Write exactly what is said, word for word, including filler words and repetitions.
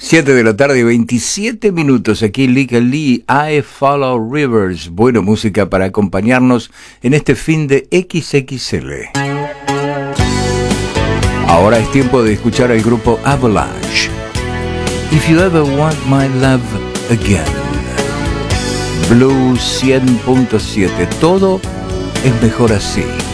siete de la tarde, veintisiete minutos, aquí Lika Lee, I Follow Rivers. Bueno, música para acompañarnos en este fin de equis equis ele. Ahora es tiempo de escuchar al grupo Avalanche. If You Ever Want My Love Again. Blue cien punto siete. Todo es mejor así.